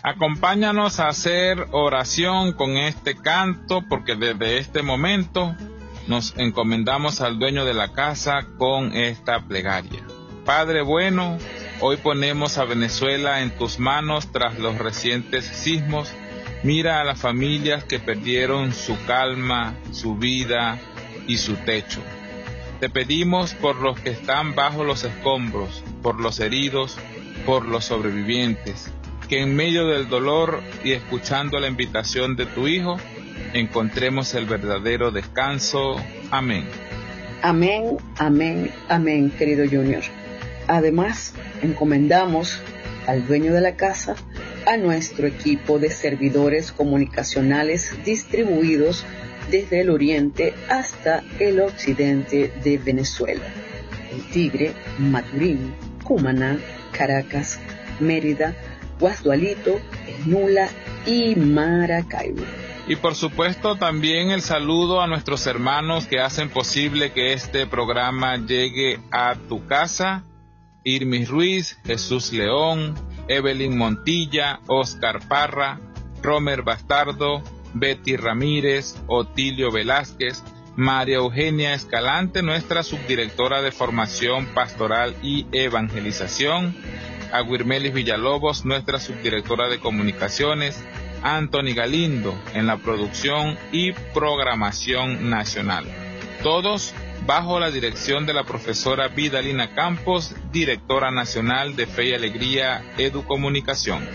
Acompáñanos a hacer oración con este canto, porque desde este momento nos encomendamos al dueño de la casa con esta plegaria. Padre bueno, hoy ponemos a Venezuela en tus manos tras los recientes sismos. Mira a las familias que perdieron su calma, su vida y su techo. Te pedimos por los que están bajo los escombros, por los heridos, por los sobrevivientes, que en medio del dolor y escuchando la invitación de tu Hijo, encontremos el verdadero descanso. Amén. Amén, amén, amén, querido Junior. Además, encomendamos al dueño de la casa, a nuestro equipo de servidores comunicacionales distribuidos desde el oriente hasta el occidente de Venezuela: El Tigre, Maturín, Cumaná, Caracas, Mérida, Guasdualito, Nula y Maracaibo. Y por supuesto también el saludo a nuestros hermanos que hacen posible que este programa llegue a tu casa: Irmis Ruiz, Jesús León, Evelyn Montilla, Oscar Parra, Romer Bastardo, Betty Ramírez, Otilio Velázquez, María Eugenia Escalante, nuestra subdirectora de Formación Pastoral y Evangelización, a Guirmelis Villalobos, nuestra subdirectora de Comunicaciones, Anthony Galindo en la producción y programación nacional. Todos bajo la dirección de la profesora Vidalina Campos, directora nacional de Fe y Alegría Educomunicación.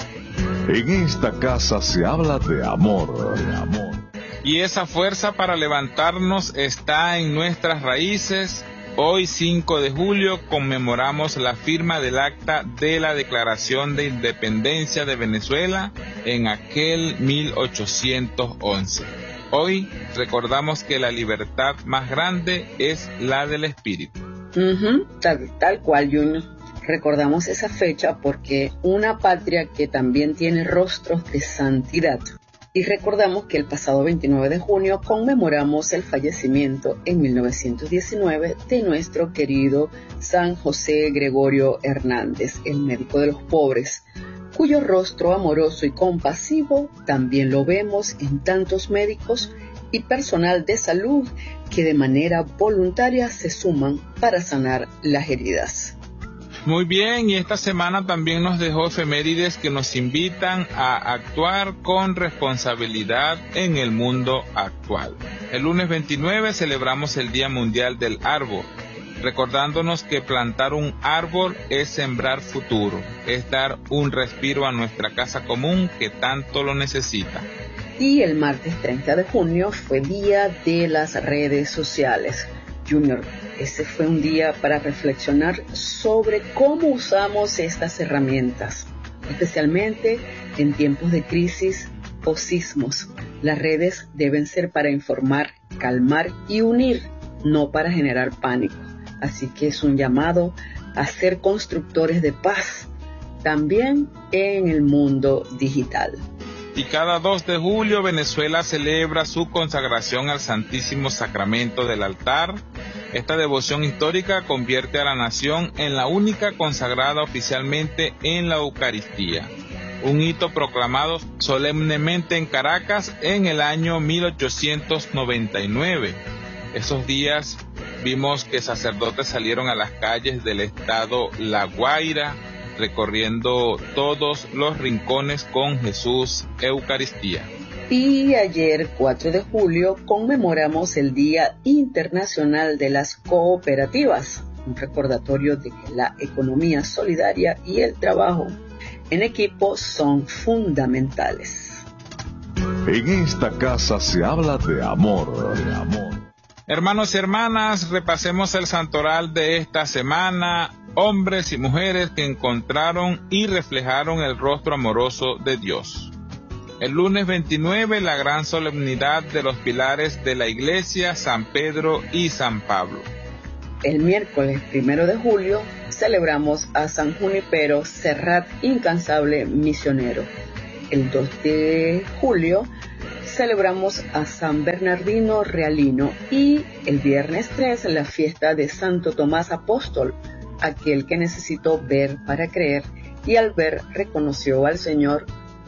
En esta casa se habla de amor. Y esa fuerza para levantarnos está en nuestras raíces. Hoy, 5 de julio, conmemoramos la firma del acta de la Declaración de Independencia de Venezuela en aquel 1811. Hoy recordamos que la libertad más grande es la del espíritu. Tal cual, Junior. Recordamos esa fecha porque una patria que también tiene rostros de santidad. Y recordamos que el pasado 29 de junio conmemoramos el fallecimiento en 1919 de nuestro querido San José Gregorio Hernández, el médico de los pobres, cuyo rostro amoroso y compasivo también lo vemos en tantos médicos y personal de salud que de manera voluntaria se suman para sanar las heridas. Muy bien, y esta semana también nos dejó efemérides que nos invitan a actuar con responsabilidad en el mundo actual. El lunes 29 celebramos el Día Mundial del Árbol, recordándonos que plantar un árbol es sembrar futuro, es dar un respiro a nuestra casa común que tanto lo necesita. Y el martes 30 de junio fue Día de las Redes Sociales. Junior, ese fue un día para reflexionar sobre cómo usamos estas herramientas, especialmente en tiempos de crisis o sismos. Las redes deben ser para informar, calmar y unir, no para generar pánico. Así que es un llamado a ser constructores de paz, también en el mundo digital. Y cada 2 de julio Venezuela celebra su consagración al Santísimo Sacramento del altar. Esta devoción histórica convierte a la nación en la única consagrada oficialmente en la Eucaristía, un hito proclamado solemnemente en Caracas en el año 1899. Esos días vimos que sacerdotes salieron a las calles del estado La Guaira, recorriendo todos los rincones con Jesús Eucaristía. Y ayer, 4 de julio, conmemoramos el Día Internacional de las Cooperativas, un recordatorio de que la economía solidaria y el trabajo en equipo son fundamentales. En esta casa se habla de amor. Hermanos y hermanas, repasemos el santoral de esta semana. Hombres y mujeres que encontraron y reflejaron el rostro amoroso de Dios. El lunes 29, la gran solemnidad de los pilares de la Iglesia, San Pedro y San Pablo. El miércoles 1 de julio, celebramos a San Junipero Serrat, incansable misionero. El 2 de julio, celebramos a San Bernardino Realino. Y el viernes 3, la fiesta de Santo Tomás Apóstol, aquel que necesitó ver para creer, y al ver reconoció al Señor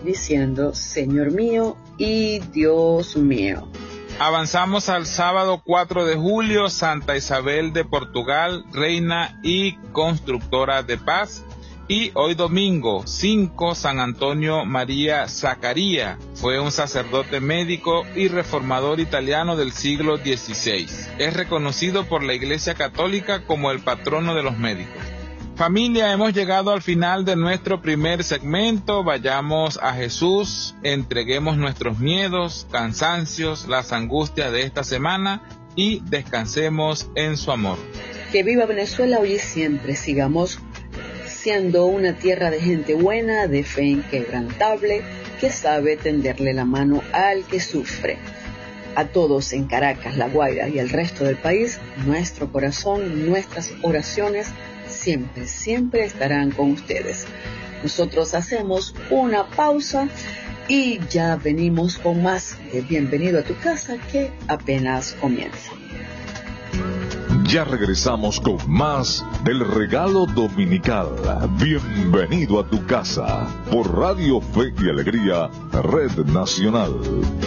diciendo: Señor mío y Dios mío. Avanzamos al sábado 4 de julio, Santa Isabel de Portugal, reina y constructora de paz. Y hoy domingo 5, San Antonio María Zaccaria, fue un sacerdote médico y reformador italiano del siglo XVI. Es reconocido por la Iglesia Católica como el patrono de los médicos. Familia, hemos llegado al final de nuestro primer segmento. Vayamos a Jesús, entreguemos nuestros miedos, cansancios, las angustias de esta semana y descansemos en su amor. Que viva Venezuela hoy y siempre. Sigamos siendo una tierra de gente buena, de fe inquebrantable, que sabe tenderle la mano al que sufre. A todos en Caracas, La Guaira y el resto del país, nuestro corazón, nuestras oraciones siempre, siempre estarán con ustedes. Nosotros hacemos una pausa y ya venimos con más de Bienvenido a tu casa, que apenas comienza. Ya regresamos con más del regalo dominical. Bienvenido a tu casa por Radio Fe y Alegría, Red Nacional.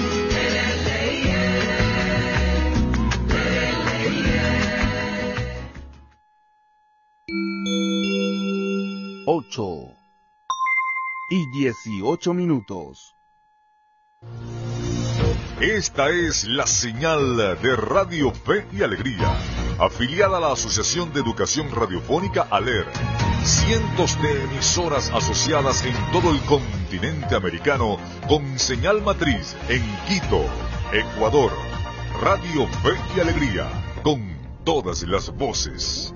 8:18. Esta es la señal de Radio Fe y Alegría, afiliada a la Asociación de Educación Radiofónica ALER. Cientos de emisoras asociadas en todo el continente americano con señal matriz en Quito, Ecuador. Radio Fe y Alegría, con todas las voces.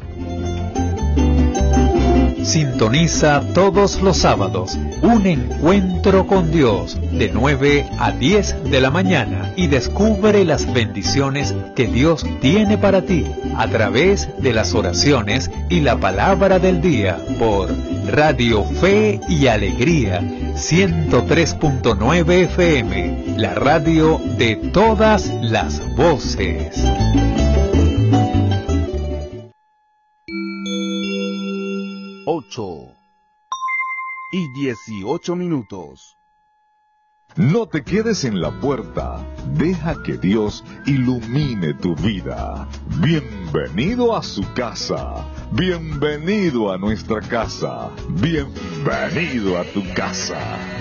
Sintoniza todos los sábados un encuentro con Dios de 9 a 10 de la mañana y descubre las bendiciones que Dios tiene para ti a través de las oraciones y la palabra del día por Radio Fe y Alegría 103.9 FM, la radio de todas las voces. 8:18. No te quedes en la puerta, deja que Dios ilumine tu vida. Bienvenido a su casa, bienvenido a nuestra casa, bienvenido a tu casa.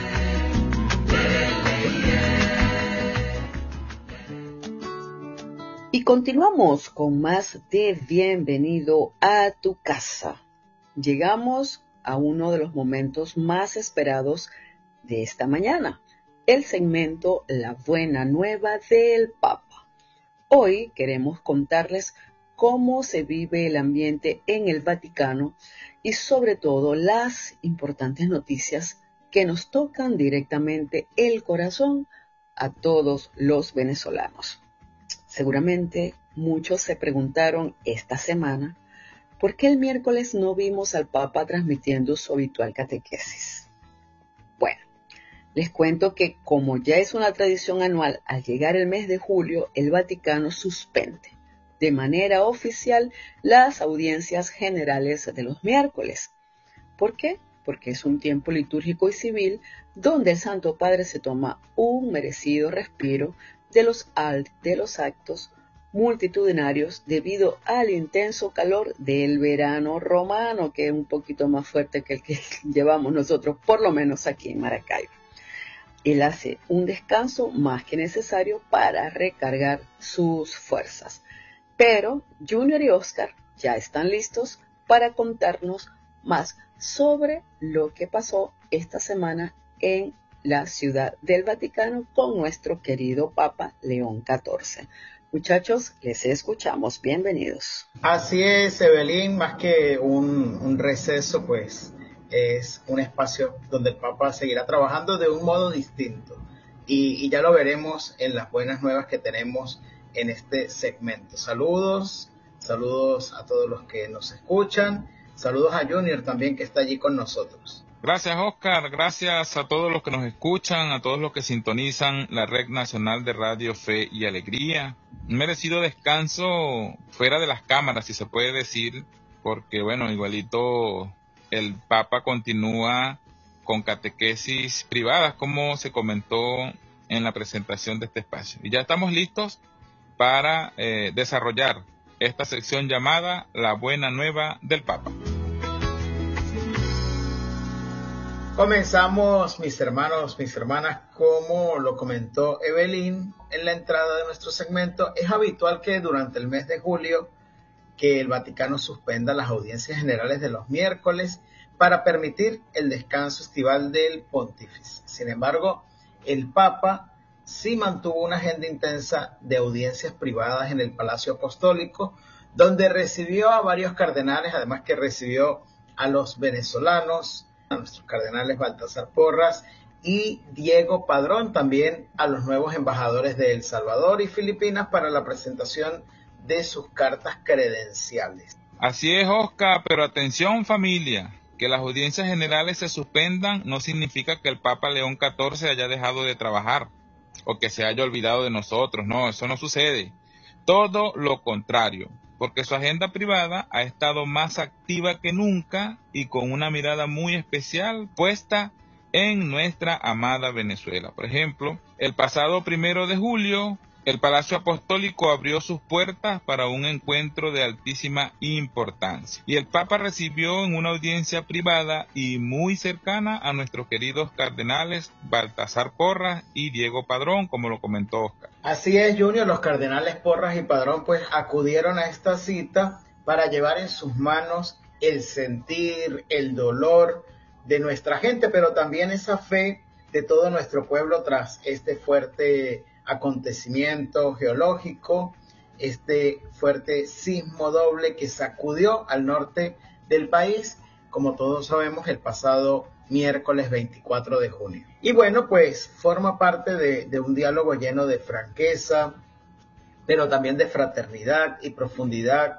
Y continuamos con más de Bienvenido a tu casa. Llegamos a uno de los momentos más esperados de esta mañana, el segmento La Buena Nueva del Papa. Hoy queremos contarles cómo se vive el ambiente en el Vaticano y sobre todo las importantes noticias que nos tocan directamente el corazón a todos los venezolanos. Seguramente muchos se preguntaron esta semana ¿por qué el miércoles no vimos al Papa transmitiendo su habitual catequesis? Bueno, les cuento que como ya es una tradición anual, al llegar el mes de julio, el Vaticano suspende de manera oficial las audiencias generales de los miércoles. ¿Por qué? Porque es un tiempo litúrgico y civil donde el Santo Padre se toma un merecido respiro de los actos multitudinarios debido al intenso calor del verano romano, que es un poquito más fuerte que el que llevamos nosotros, por lo menos aquí en Maracaibo. Él hace un descanso más que necesario para recargar sus fuerzas. Pero Junior y Oscar ya están listos para contarnos más sobre lo que pasó esta semana en la Ciudad del Vaticano con nuestro querido Papa León XIV. Muchachos, les escuchamos. Bienvenidos. Así es, Evelyn, más que un receso, pues es un espacio donde el Papa seguirá trabajando de un modo distinto. Y ya lo veremos en las buenas nuevas que tenemos en este segmento. Saludos a todos los que nos escuchan. Saludos a Junior también, que está allí con nosotros. Gracias, Oscar. Gracias a todos los que nos escuchan, a todos los que sintonizan la Red Nacional de Radio Fe y Alegría. Un merecido descanso fuera de las cámaras, si se puede decir, porque, bueno, igualito el Papa continúa con catequesis privadas, como se comentó en la presentación de este espacio. Y ya estamos listos para desarrollar esta sección llamada La Buena Nueva del Papa. Comenzamos, mis hermanos, mis hermanas, como lo comentó Evelyn en la entrada de nuestro segmento. Es habitual que durante el mes de julio que el Vaticano suspenda las audiencias generales de los miércoles para permitir el descanso estival del pontífice. Sin embargo, el Papa sí mantuvo una agenda intensa de audiencias privadas en el Palacio Apostólico, donde recibió a varios cardenales, además que recibió a los venezolanos, a nuestros cardenales Baltasar Porras y Diego Padrón, también a los nuevos embajadores de El Salvador y Filipinas para la presentación de sus cartas credenciales. Así es, Oscar, pero atención, familia, que las audiencias generales se suspendan no significa que el Papa León XIV haya dejado de trabajar o que se haya olvidado de nosotros. No, eso no sucede. Todo lo contrario, porque su agenda privada ha estado más activa que nunca y con una mirada muy especial puesta en nuestra amada Venezuela. Por ejemplo, el pasado 1 de julio, el Palacio Apostólico abrió sus puertas para un encuentro de altísima importancia. Y el Papa recibió en una audiencia privada y muy cercana a nuestros queridos cardenales Baltasar Porras y Diego Padrón, como lo comentó Oscar. Así es, Junior, los cardenales Porras y Padrón pues acudieron a esta cita para llevar en sus manos el sentir, el dolor de nuestra gente, pero también esa fe de todo nuestro pueblo tras este fuerte acontecimiento geológico, este fuerte sismo doble que sacudió al norte del país, como todos sabemos, el pasado miércoles 24 de junio. Y bueno, pues forma parte de un diálogo lleno de franqueza, pero también de fraternidad y profundidad,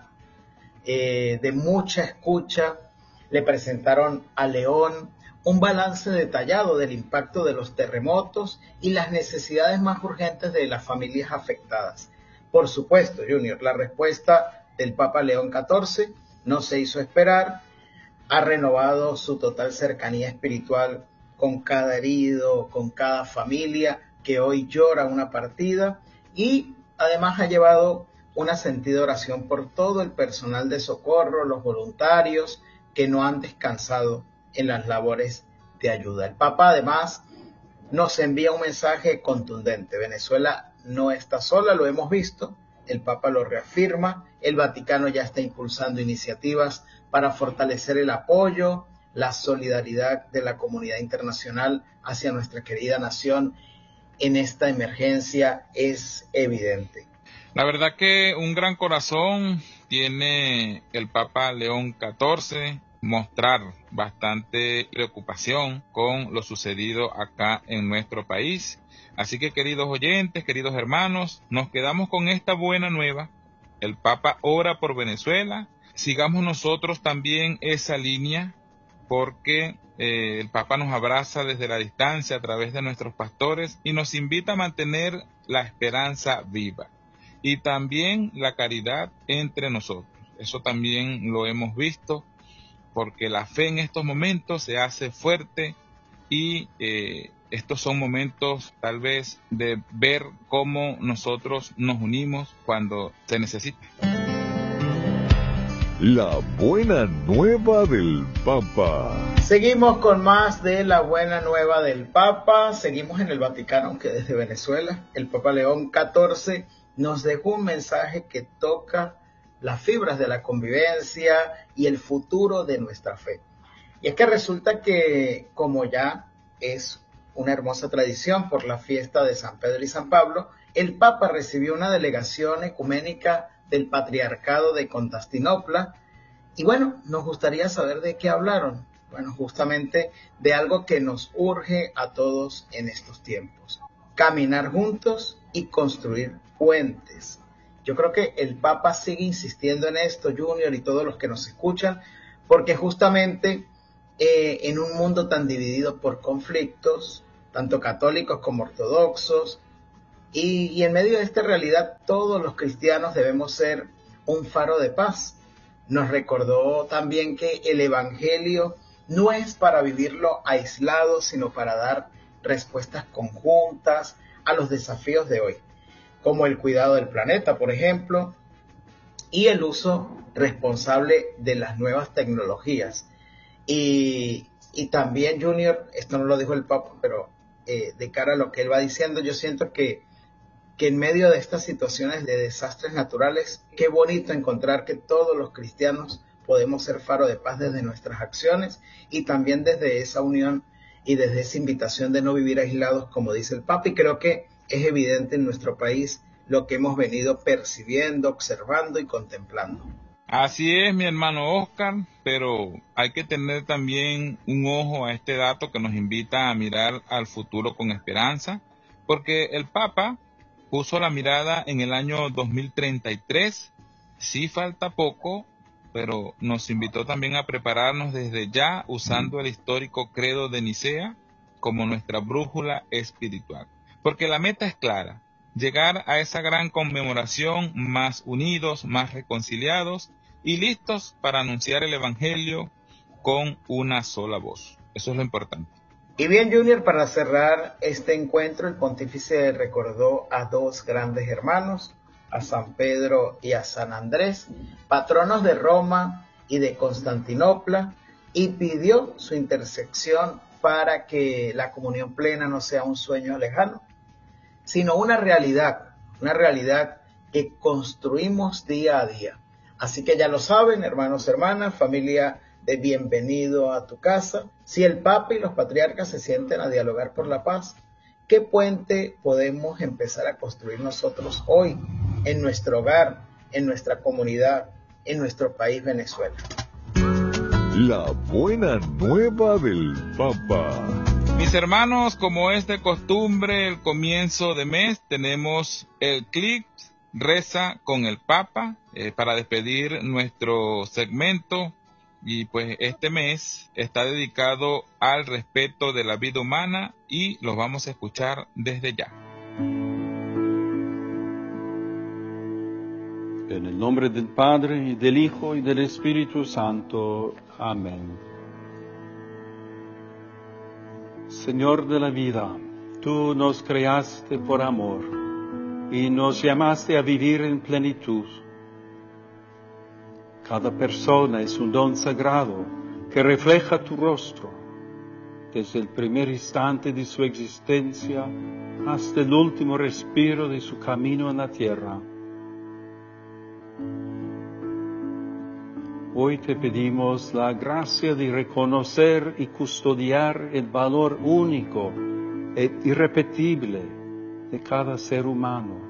de mucha escucha. Le presentaron a León un balance detallado del impacto de los terremotos y las necesidades más urgentes de las familias afectadas. Por supuesto, Junior, la respuesta del Papa León XIV no se hizo esperar. Ha renovado su total cercanía espiritual con cada herido, con cada familia que hoy llora una partida, y además ha llevado una sentida oración por todo el personal de socorro, los voluntarios que no han descansado en las labores de ayuda. El Papa además nos envía un mensaje contundente. Venezuela no está sola, lo hemos visto, el Papa lo reafirma, el Vaticano ya está impulsando iniciativas para fortalecer el apoyo, la solidaridad de la comunidad internacional hacia nuestra querida nación en esta emergencia es evidente. La verdad que un gran corazón tiene el Papa León XIV, mostrar bastante preocupación con lo sucedido acá en nuestro país. Así que, queridos oyentes, queridos hermanos, nos quedamos con esta buena nueva. El Papa ora por Venezuela. Sigamos nosotros también esa línea, porque el Papa nos abraza desde la distancia a través de nuestros pastores y nos invita a mantener la esperanza viva y también la caridad entre nosotros. Eso también lo hemos visto, porque la fe en estos momentos se hace fuerte y estos son momentos tal vez de ver cómo nosotros nos unimos cuando se necesita. La buena nueva del Papa. Seguimos con más de la buena nueva del Papa. Seguimos en el Vaticano, aunque desde Venezuela. El Papa León XIV nos dejó un mensaje que toca las fibras de la convivencia y el futuro de nuestra fe. Y es que resulta que, como ya es una hermosa tradición por la fiesta de San Pedro y San Pablo, el Papa recibió una delegación ecuménica del Patriarcado de Constantinopla. Y bueno, nos gustaría saber de qué hablaron. Bueno, justamente de algo que nos urge a todos en estos tiempos: caminar juntos y construir puentes. Yo creo que el Papa sigue insistiendo en esto, Junior, y todos los que nos escuchan, porque justamente en un mundo tan dividido por conflictos, tanto católicos como ortodoxos, y en medio de esta realidad todos los cristianos debemos ser un faro de paz. Nos recordó también que el Evangelio no es para vivirlo aislado, sino para dar respuestas conjuntas a los desafíos de hoy, como el cuidado del planeta, por ejemplo, y el uso responsable de las nuevas tecnologías. Y también, Junior, esto no lo dijo el Papa, pero de cara a lo que él va diciendo, yo siento que en medio de estas situaciones de desastres naturales, qué bonito encontrar que todos los cristianos podemos ser faro de paz desde nuestras acciones y también desde esa unión y desde esa invitación de no vivir aislados, como dice el Papa, y creo que es evidente en nuestro país lo que hemos venido percibiendo, observando y contemplando. Así es, mi hermano Oscar, pero hay que tener también un ojo a este dato que nos invita a mirar al futuro con esperanza, porque el Papa puso la mirada en el año 2033, sí falta poco, pero nos invitó también a prepararnos desde ya usando el histórico credo de Nicea como nuestra brújula espiritual, porque la meta es clara: llegar a esa gran conmemoración más unidos, más reconciliados y listos para anunciar el Evangelio con una sola voz. Eso es lo importante. Y bien, Junior, para cerrar este encuentro, el pontífice recordó a dos grandes hermanos, a San Pedro y a San Andrés, patronos de Roma y de Constantinopla, y pidió su intercesión para que la comunión plena no sea un sueño lejano, sino una realidad que construimos día a día. Así que ya lo saben, hermanos, hermanas, familia de Bienvenido a tu Casa, si el Papa y los patriarcas se sienten a dialogar por la paz, ¿qué puente podemos empezar a construir nosotros hoy en nuestro hogar, en nuestra comunidad, en nuestro país Venezuela? La buena nueva del Papa. Mis hermanos, como es de costumbre, el comienzo de mes tenemos el clip Reza con el Papa para despedir nuestro segmento, y pues este mes está dedicado al respeto de la vida humana y los vamos a escuchar desde ya. En el nombre del Padre, y del Hijo, y del Espíritu Santo. Amén. Señor de la vida, tú nos creaste por amor y nos llamaste a vivir en plenitud. Cada persona es un don sagrado que refleja tu rostro, desde el primer instante de su existencia hasta el último respiro de su camino en la tierra. Hoy te pedimos la gracia de reconocer y custodiar el valor único e irrepetible de cada ser humano.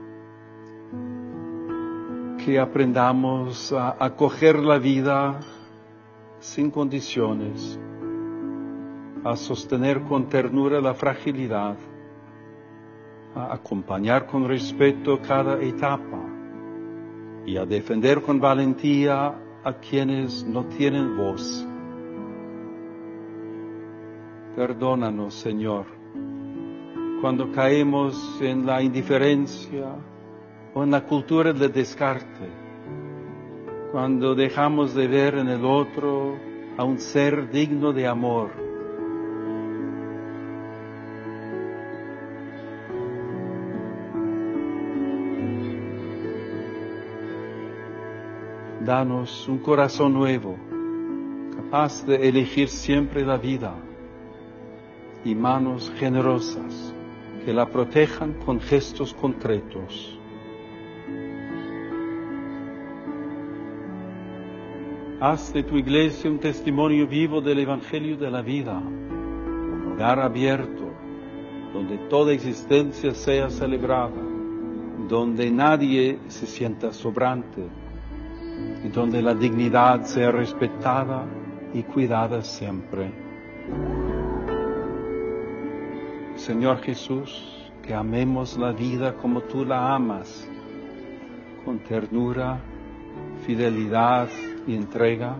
Que aprendamos a acoger la vida sin condiciones, a sostener con ternura la fragilidad, a acompañar con respeto cada etapa y a defender con valentía a quienes no tienen voz. Perdónanos, Señor, cuando caemos en la indiferencia o en la cultura del descarte, cuando dejamos de ver en el otro a un ser digno de amor. Danos un corazón nuevo, capaz de elegir siempre la vida, y manos generosas que la protejan con gestos concretos. Haz de tu iglesia un testimonio vivo del Evangelio de la vida, un hogar abierto, donde toda existencia sea celebrada, donde nadie se sienta sobrante, y donde la dignidad sea respetada y cuidada siempre. Señor Jesús, que amemos la vida como tú la amas, con ternura, fidelidad y entrega,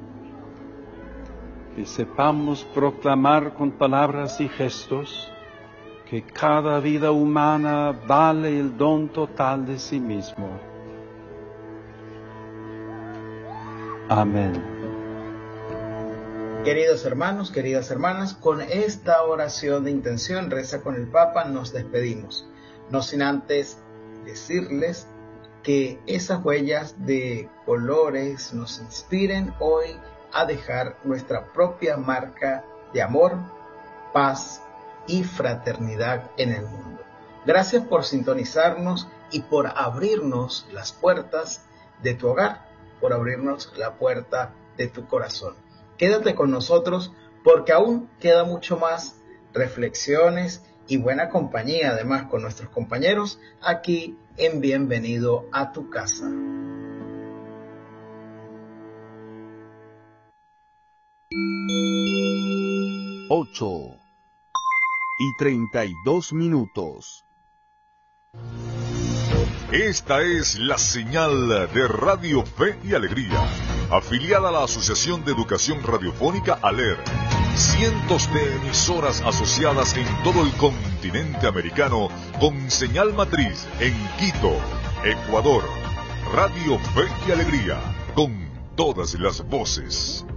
que sepamos proclamar con palabras y gestos que cada vida humana vale el don total de sí mismo. Amén. Queridos hermanos, queridas hermanas, con esta oración de intención, reza con el Papa, nos despedimos. No sin antes decirles que esas huellas de colores nos inspiren hoy a dejar nuestra propia marca de amor, paz y fraternidad en el mundo. Gracias por sintonizarnos y por abrirnos las puertas de tu hogar, por abrirnos la puerta de tu corazón. Quédate con nosotros porque aún queda mucho más reflexiones y buena compañía, además con nuestros compañeros aquí en Bienvenido a tu casa. Ocho y 32 minutos. Esta es la señal de Radio Fe y Alegría, afiliada a la Asociación de Educación Radiofónica ALER. Cientos de emisoras asociadas en todo el continente americano con señal matriz en Quito, Ecuador. Radio Fe y Alegría, con todas las voces.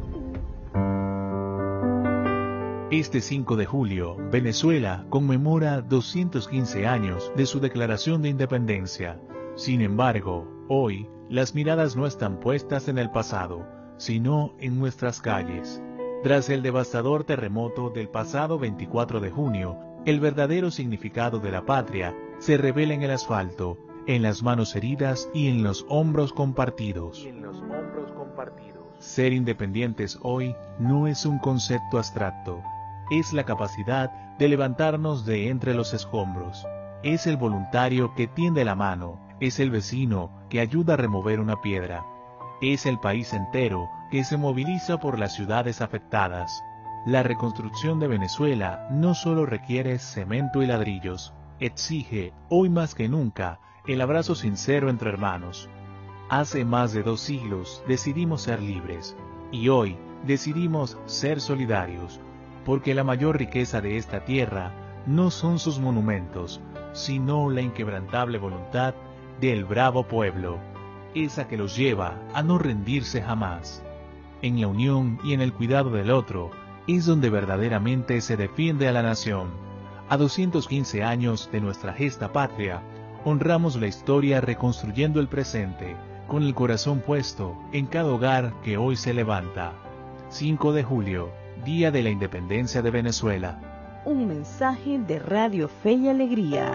Este 5 de julio, Venezuela conmemora 215 años de su declaración de independencia. Sin embargo, hoy, las miradas no están puestas en el pasado, sino en nuestras calles. Tras el devastador terremoto del pasado 24 de junio, el verdadero significado de la patria se revela en el asfalto, en las manos heridas y en los hombros compartidos. Ser independientes hoy no es un concepto abstracto. Es la capacidad de levantarnos de entre los escombros. Es el voluntario que tiende la mano. Es el vecino que ayuda a remover una piedra. Es el país entero que se moviliza por las ciudades afectadas. La reconstrucción de Venezuela no solo requiere cemento y ladrillos, exige, hoy más que nunca, el abrazo sincero entre hermanos. Hace más de 2 siglos decidimos ser libres, y hoy decidimos ser solidarios, porque la mayor riqueza de esta tierra no son sus monumentos, sino la inquebrantable voluntad del bravo pueblo, esa que los lleva a no rendirse jamás. En la unión y en el cuidado del otro es donde verdaderamente se defiende a la nación. A 215 años de nuestra gesta patria, honramos la historia reconstruyendo el presente, con el corazón puesto en cada hogar que hoy se levanta. 5 de julio, Día de la Independencia de Venezuela. Un mensaje de Radio Fe y Alegría.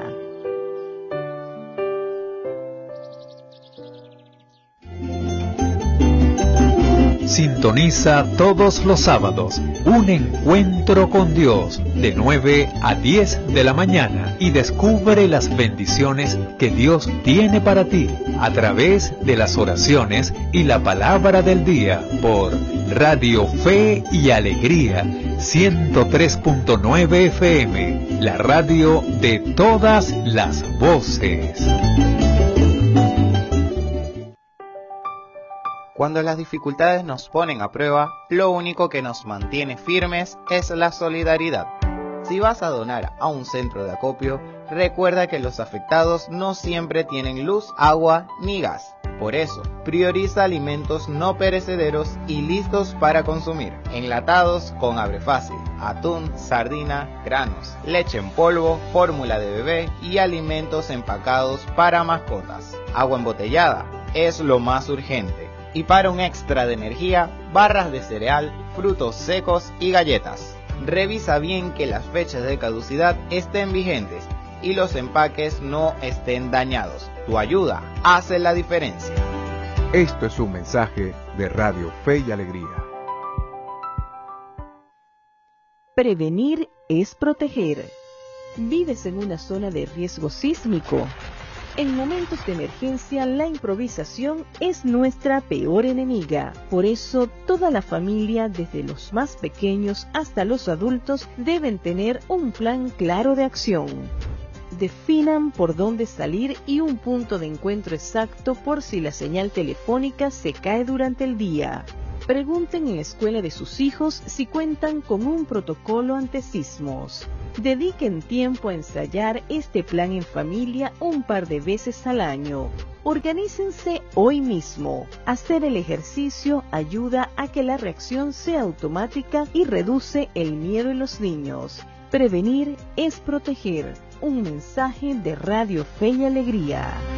Sintoniza todos los sábados un encuentro con Dios de 9 a 10 de la mañana y descubre las bendiciones que Dios tiene para ti a través de las oraciones y la palabra del día por Radio Fe y Alegría 103.9 FM, la radio de todas las voces. Cuando las dificultades nos ponen a prueba, lo único que nos mantiene firmes es la solidaridad. Si vas a donar a un centro de acopio, recuerda que los afectados no siempre tienen luz, agua ni gas. Por eso, prioriza alimentos no perecederos y listos para consumir, enlatados con abre fácil, atún, sardina, granos, leche en polvo, fórmula de bebé y alimentos empacados para mascotas. Agua embotellada es lo más urgente. Y para un extra de energía, barras de cereal, frutos secos y galletas. Revisa bien que las fechas de caducidad estén vigentes y los empaques no estén dañados. Tu ayuda hace la diferencia. Esto es un mensaje de Radio Fe y Alegría. Prevenir es proteger. ¿Vives en una zona de riesgo sísmico? En momentos de emergencia, la improvisación es nuestra peor enemiga. Por eso, toda la familia, desde los más pequeños hasta los adultos, deben tener un plan claro de acción. Definan por dónde salir y un punto de encuentro exacto por si la señal telefónica se cae durante el día. Pregunten en la escuela de sus hijos si cuentan con un protocolo ante sismos. Dediquen tiempo a ensayar este plan en familia un par de veces al año. Organícense hoy mismo. Hacer el ejercicio ayuda a que la reacción sea automática y reduce el miedo en los niños. Prevenir es proteger. Un mensaje de Radio Fe y Alegría.